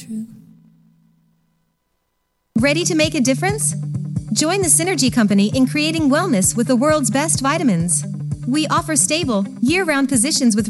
Ready to make a difference? Join the Synergy Company in creating wellness with the world's best vitamins. We offer stable, year-round positions with